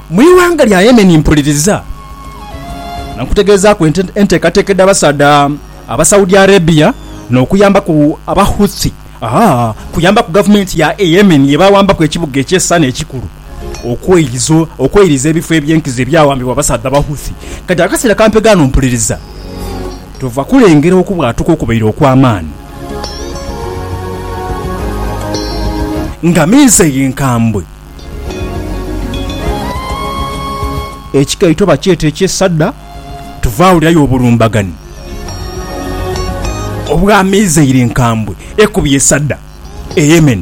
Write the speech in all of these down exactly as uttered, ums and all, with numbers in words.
Mwiwanga lya Yemen mpuliriza nakutegeeza ku enteekateekedde abasada aba Saudi Arabia n'okuyamba ku abahuthi aha kuyamba ku gavumenti ya Yemen yebawamba ku ekibuga eky'essana ekikulu okweyirizo okweyiriza ebifo ebyenkizo ebyawambibwa abasada abahuthi kati akaseera kampegano mpuliriza tova kulengera okubwatuka okubaira okw'amaani nga mize yenkambwe ekikaito bakyeta ekyesadda tuvaawulirayo obulumbagani obwa mize yenkambwe ekubye esadda e Yemen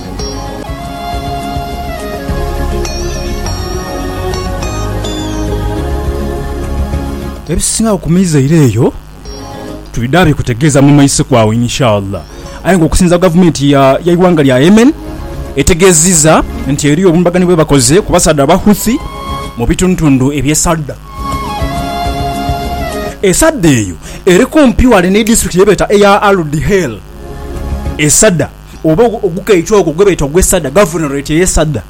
ebisinga okumize ireyo tubidabe kutegeeza mu maiso kwawe inshallah aye ngokusinza gavumenti ya yaiwanga lya Yemen etegeziza nti eri obumbagani bwe bakoze ku basada abahuthi mu bituntundu ebyesadda esadda eyo eri kumpi wale ne district yebeta eya Al-Dihel esadda oba ogukaito ogwo gwebeta ogwesadda governorate yesadda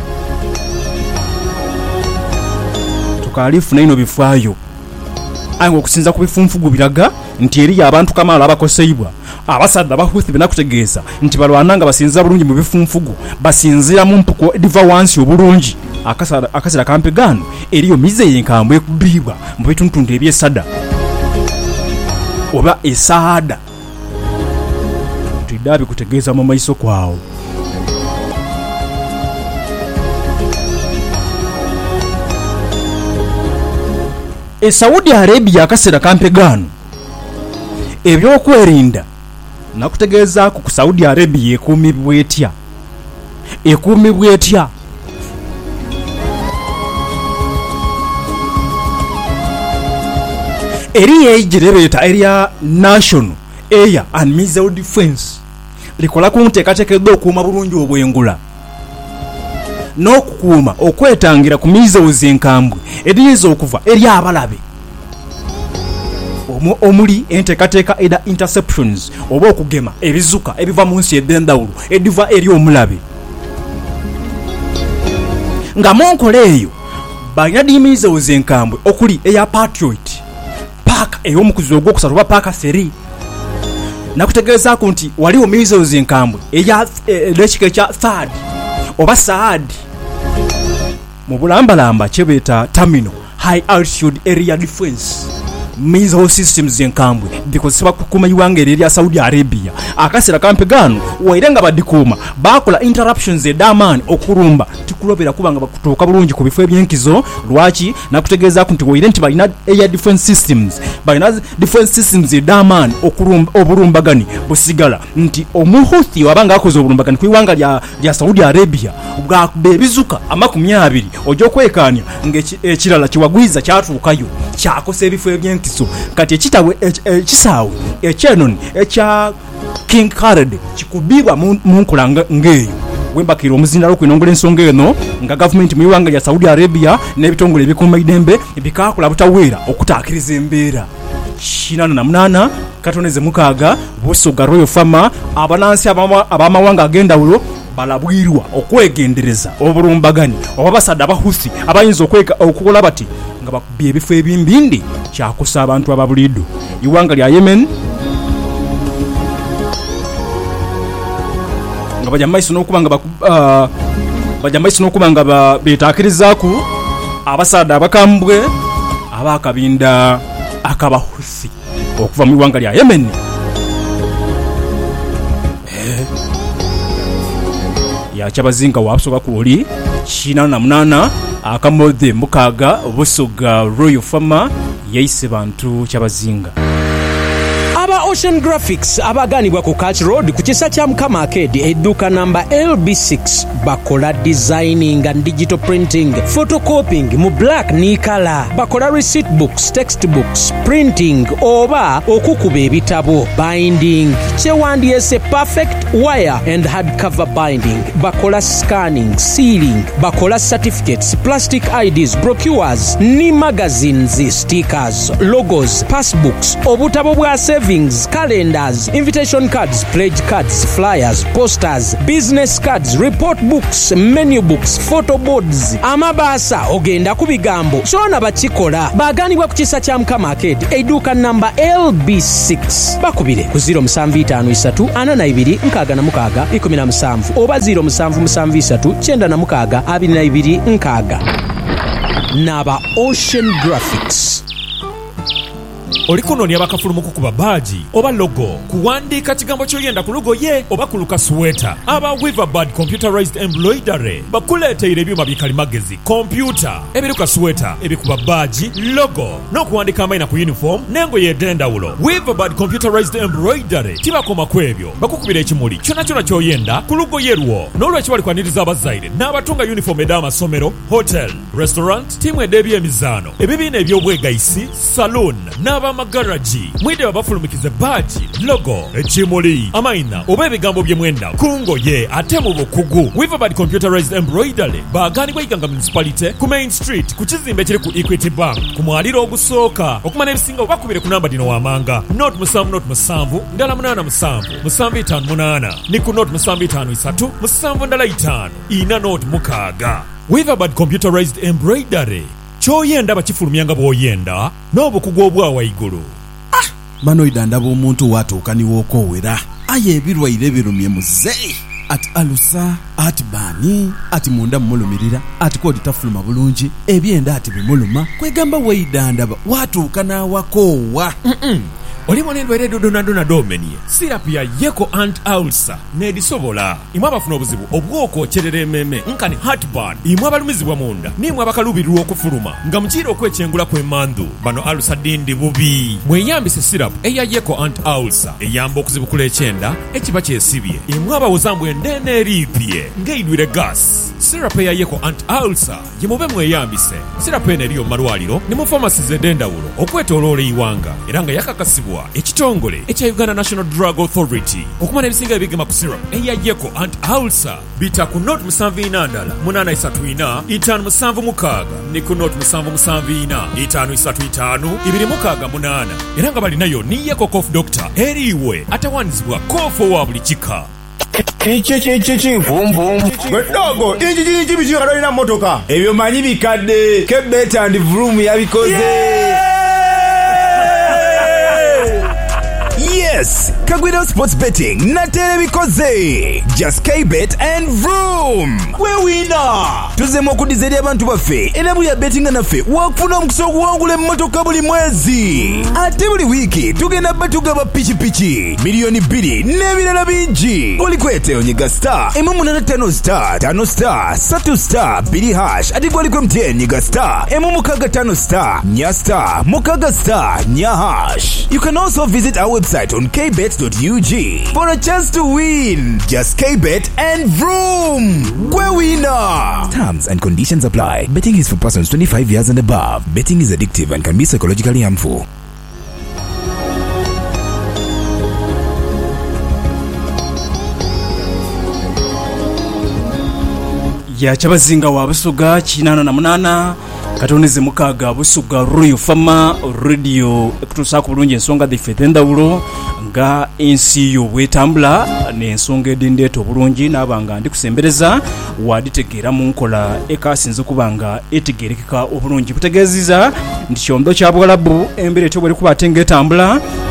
tukalifu naino bifaayo ango okusinza ku bifunfugu biraga nti eri abantu kamala abakoseibwa abasada abahuthi benakutegeeza nti balwananga basinza bulungi mu bifunfugu basinzira mu mpuko ediva wansi obulungi akasara akasira kampegano eriyo mize yenkambwe ekubibwa mu bituntundu ebyesada oba esaada tudabi kutegeeza mu maiso kwawo e Saudi Arabia akasira kampegano ebyokwerinda nakutegeeza ku Saudi Arabia ekumibwa etya ekumibwa etya eri yejirebeta area National Air and Missile Defense likola ku nteekateekedde okuuma bulungi obwengula n'okukuuma okwetangira ku missiles enkambwe ediyinza okuva eri abalabe omuli enteekateeka eda interceptions oba okugema ebizuka ebiva mu nsi eddendawulo ediva eri omulabe nga monkola eyo balina missiles enkambwe okuli eya Patriot paaka ey'omukuzi ogwokusatu oba paaka three nakutegeezaako nti waliwo missiles enkambwe eya ekika ekya third oba saad mu bulambalamba kyebeeta terminal high altitude area defense missile systems enkambwe bikozesebwa kukuuma iwanga erya Saudi Arabia akasera kampegano waire nga badikuuma bakola interruptions edamaani okulumba tikulobera kuba nga bakutuuka bulungi ku bifo ebyenkizo lwaki nakutegeeza nti waire nti balina air defense systems balina defense systems edamaani okulumba obulumbagani busigala nti omuhuthi wabanga akoze obulumbagani ku iwanga lya, lya Saudi Arabia bwakuba ebizuka amakumi abiri ojja okwekaanya ng'ekirala kiwagwiza kyatuukayo kyakosa ebifo ebyenkizo so kati ekitawe ekisaawe ekyenoni ekya King Khaled kikubibwa mu nkola ngeyo wembakira omuzinda okwinongola ensonga eno nga gavumenti mu iwanga lya Saudi Arabia n'ebitongole ebikuuma idembe bikakola butaweera okutaakiriza embeera shinana na munana katoneze mukaaga busoga Royal Farmer abanansi abamawanga agendawulo balabwirwa okwegendereza obulumbagani oba basada abahuthi abayinza okweka okukola bati nga bakubye ebifo ebimbindi kyakusa abantu ababulido iwanga lya Yemen nga bajja maiso n'okuba nga uh, bajja maiso n'okuba nga beetaakirizaku abasada abakambwe abakabinda akabahuthi okuva mu iwanga lya Yemen eh. ya kyabazinga wabusoka kuoli kina na munana akamode mukaga obusoga Royal Farmer yaise bantu kyabazinga aba Ocean Graphics abaganibwa ku Catch Road ku kisa kya Mukama Arcade edduka number L B six bakola designing and digital printing photocopying mu black ni color bakola receipt books textbooks printing oba okukuba ebitabo binding kyewandiise perfect wire and hardcover binding bakola scanning sealing bakola certificates plastic I Ds brochures ni magazines stickers logos passbooks obutabo bwa savings cards, calendars, invitation cards, pledge cards, flyers, posters, business cards, report books, menu books, photo boards. Amabasa ogenda ku bigambo kyona bakikola baganibwa ku kisa kya Mukama Arcade edduuka namba L B six bakubire ku zero seven five three ana na ibiri nkaaga na mukaaga ikumi na musanvu oba zero seven seven three kyenda na mukaaga abiri na ibiri nkaaga. Naba Ocean Graphics. Olikunonya bakafulumu kukuba baji oba logo kuwandika kigambo kyoyenda ku logo ye oba kuluka sweater aba Weaverbird computerized embroidery bakuleetera ebyuma bikalimagezi computer ebiruka sweater ebikuba baji logo n'okuwandika amayina ku uniform n'engoye edendawulo. Weaverbird computerized embroidery tibakoma ku ebyo bakukubira ekimuli kyonna kyonna kyoyenda ku logo yerwo n'olwekyo bali kwaniriza abazaire n'abatunga uniform ed'amasomero hotel restaurant timu ed'ebyemizaano ebibiina eby'obwegayisi saloon n'aba magaraji mwide babafulumikize baji logo ekimuli amayina oba ebigambo bye mwenda kungo ye ate mu bukugu. Weaverbird computerized embroidery baganibwa iganga municipality ku Main Street ku kizimbe kiri ku Equity Bank ku mwaliro ogusooka okumana ebisinga obakubire ku namba dino wamanga not musanvu not musanvu ndala munana musanvu musanvu itaano munana ni ku not musanvu itaano isatu musanvu ndala itaano ina not mukaaga. Weaverbird computerized embroidery kyoyenda bakifulumyanga bw'oyenda n'obukugu obwawa igulu. Ah, manoida ndaba omuntu watuukaniwa okowera aye ebirwaire birumye muzeeyi ati alusa ati baani ati munda mumulumirira ati kodi tafuluma bulungi ebyenda ati bimuluma kwegamba weidandaba watuuka n'awakoowa. Mm-mm. Oli mwanendwere dodonadona domenie sirapu ya yeko ant ulcer nedisobola imwe abafuna obuzibu obwokwokyerera ememe nkani heartburn imwe abalumizibwa munda nimwe abakalubirirwa okufuluma nga mukiira okwekyengula kw'emandu bano ulcer dindi bubi. Mweyambise sirapu eya yeko ant ulcer eyamba okuzibukula ekyenda ekiba kyesibye imwe abawozambwa endeene eriipye ng'eidwire gas. Sirapu eya yeko ant ulcer gimube mweyambise. Sirapu eno eriyo mu malwaliro ne mu pharmacies ed'endawulo okwetooloola eiwanga era nga yakakasibwa ekitongole ekya Uganda National Drug Authority. Okumana ebisinga ebigema ku syrup eya yeko ant ulcer bita ku not musanvu ina ndala munana isatu ina itaano musanvu mukaaga ne ku not musanvu musanvu ina itaano isatu itaano ibiri mukaaga munana era nga balinayo ni yeko cough doctor eriwe atawanizibwa cough owa buli kika. Ichi chi chi chi vum vum. Dogo, ichi chi chi bichi kalolina motoka. Ebyo manyi bikadde. Kebet and vroom yabikoze. Yes, Kagwido Sports Betting natere bikoze. Just K-Bet and vroom. We winner. Tuzemo okudizeri abantu baffe. Era buli ya betting naffe wakufuna omukisa ogwangula emmotoka buli mwezi. Ate buli wiki tugenda batugaba pichi pichi milioni bbiri n'ebirala bingi. Olikwete onyiga star emu munana ttaano star ttaano star ssatu star bbiri hash ate gwaliko M T N nyiga star emu mukaaga ttaano star nya star mukaaga star nya hash. You can also visit our website on k bet dot u g for a chance to win. Just K-Bet and vroom. Gwe winner. Terms and conditions apply. Betting is for persons twenty-five years and above. Betting is addictive and can be psychologically harmful. ya chabazinga wa busuga kinana na munana katoneze mukaaga busuga Royal Farmer Radio kutusa ku bulungi ensonga difetenda ulo nga ensi yo bwetambula n'ensonga edindeeto obulungi n'abanga ndi kusembereza waditegeera mu nkola ekasinze kubanga etegerekeka obulungi kutegeeziza ndi kyondo kya Bwarabu embere tobwe kuba atenge etambula